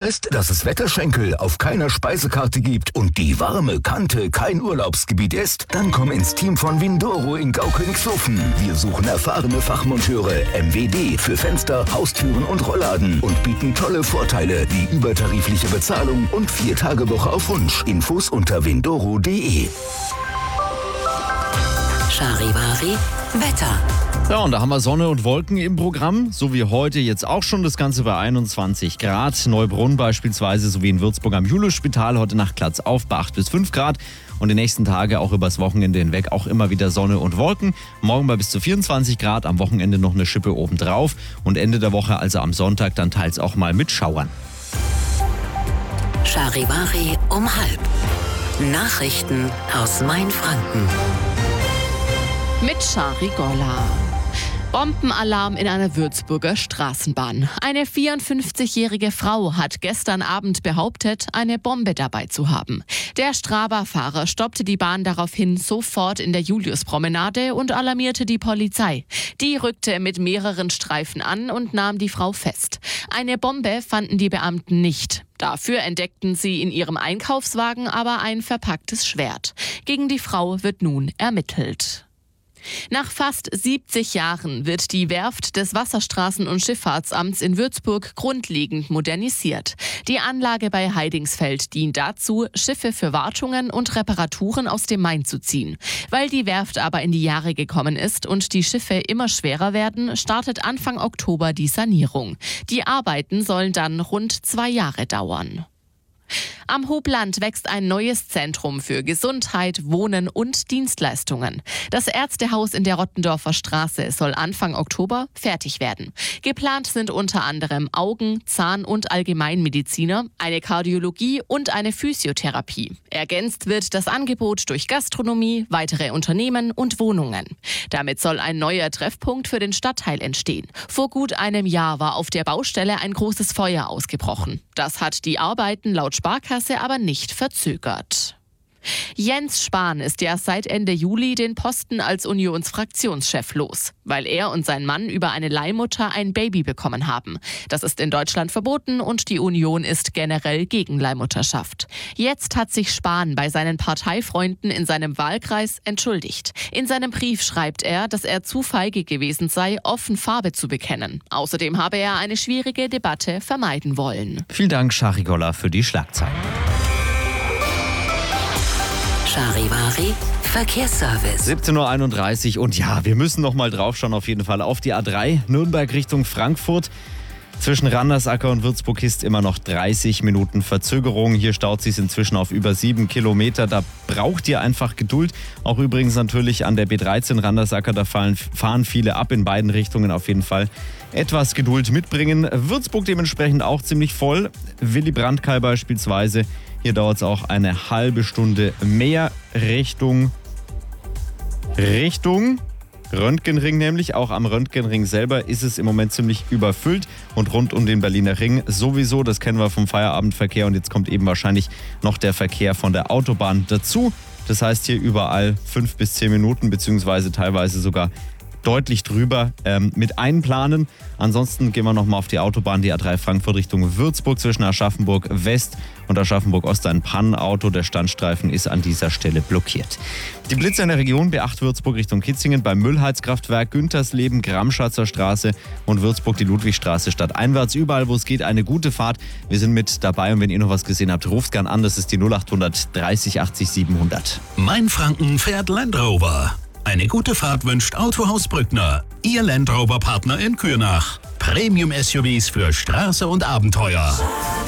weißt, dass es Wetterschenkel auf keiner Speisekarte gibt und die warme Kante kein Urlaubsgebiet ist? Dann komm ins Team von Windoro in Gaukönigshofen. Wir suchen erfahrene Fachmonteure, MWD für Fenster, Haustüren und Rollladen und bieten tolle Vorteile wie übertarifliche Bezahlung und 4-Tage-Woche auf Wunsch. Infos unter windoro.de. Charivari Wetter. Ja, und da haben wir Sonne und Wolken im Programm, so wie heute jetzt auch schon, das Ganze bei 21 Grad. Neubrunn beispielsweise, sowie in Würzburg am Juliusspital, heute Nacht Glatz auf bei 8 bis 5 Grad. Und die nächsten Tage auch übers Wochenende hinweg auch immer wieder Sonne und Wolken. Morgen bei bis zu 24 Grad, am Wochenende noch eine Schippe obendrauf. Und Ende der Woche, also am Sonntag, dann teils auch mal mit Schauern. Charivari um 12:30. Nachrichten aus Mainfranken. Mit Shari Golla. Bombenalarm in einer Würzburger Straßenbahn. Eine 54-jährige Frau hat gestern Abend behauptet, eine Bombe dabei zu haben. Der Strabag-Fahrer stoppte die Bahn daraufhin sofort in der Juliuspromenade und alarmierte die Polizei. Die rückte mit mehreren Streifen an und nahm die Frau fest. Eine Bombe fanden die Beamten nicht. Dafür entdeckten sie in ihrem Einkaufswagen aber ein verpacktes Schwert. Gegen die Frau wird nun ermittelt. Nach fast 70 Jahren wird die Werft des Wasserstraßen- und Schifffahrtsamts in Würzburg grundlegend modernisiert. Die Anlage bei Heidingsfeld dient dazu, Schiffe für Wartungen und Reparaturen aus dem Main zu ziehen. Weil die Werft aber in die Jahre gekommen ist und die Schiffe immer schwerer werden, startet Anfang Oktober die Sanierung. Die Arbeiten sollen dann rund 2 Jahre dauern. Am Hobland wächst ein neues Zentrum für Gesundheit, Wohnen und Dienstleistungen. Das Ärztehaus in der Rottendorfer Straße soll Anfang Oktober fertig werden. Geplant sind unter anderem Augen-, Zahn- und Allgemeinmediziner, eine Kardiologie und eine Physiotherapie. Ergänzt wird das Angebot durch Gastronomie, weitere Unternehmen und Wohnungen. Damit soll ein neuer Treffpunkt für den Stadtteil entstehen. Vor gut einem Jahr war auf der Baustelle ein großes Feuer ausgebrochen. Das hat die Arbeiten laut Sparkasse aber nicht verzögert. Jens Spahn ist ja seit Ende Juli den Posten als Unionsfraktionschef los, weil er und sein Mann über eine Leihmutter ein Baby bekommen haben. Das ist in Deutschland verboten und die Union ist generell gegen Leihmutterschaft. Jetzt hat sich Spahn bei seinen Parteifreunden in seinem Wahlkreis entschuldigt. In seinem Brief schreibt er, dass er zu feige gewesen sei, offen Farbe zu bekennen. Außerdem habe er eine schwierige Debatte vermeiden wollen. Vielen Dank, Shari Golla, für die Schlagzeilen. Charivari Verkehrsservice. 17:31 Uhr und ja, wir müssen noch mal drauf schauen auf jeden Fall auf die A3 Nürnberg Richtung Frankfurt. Zwischen Randersacker und Würzburg ist immer noch 30 Minuten Verzögerung. Hier staut sich inzwischen auf über 7 Kilometer. Da braucht ihr einfach Geduld. Auch übrigens natürlich an der B13 Randersacker, da fahren viele ab in beiden Richtungen auf jeden Fall. Etwas Geduld mitbringen. Würzburg dementsprechend auch ziemlich voll. Willy Brandt-Kai beispielsweise. Hier dauert es auch eine halbe Stunde mehr Richtung Röntgenring nämlich. Auch am Röntgenring selber ist es im Moment ziemlich überfüllt und rund um den Berliner Ring sowieso. Das kennen wir vom Feierabendverkehr und jetzt kommt eben wahrscheinlich noch der Verkehr von der Autobahn dazu. Das heißt hier überall 5 bis 10 Minuten beziehungsweise teilweise sogar deutlich drüber mit einplanen. Ansonsten gehen wir nochmal auf die Autobahn, die A3 Frankfurt Richtung Würzburg zwischen Aschaffenburg West und Aschaffenburg Ost ein Pannenauto. Der Standstreifen ist an dieser Stelle blockiert. Die Blitzer in der Region B8 Würzburg Richtung Kitzingen beim Müllheizkraftwerk, Güntersleben, Gramschatzer Straße und Würzburg die Ludwigstraße stadteinwärts. Überall, wo es geht, eine gute Fahrt. Wir sind mit dabei und wenn ihr noch was gesehen habt, ruft gern an. Das ist die 0800 30 80 700. Mainfranken fährt Land Rover. Eine gute Fahrt wünscht Autohaus Brückner, Ihr Land Rover Partner in Kürnach. Premium-SUVs für Straße und Abenteuer.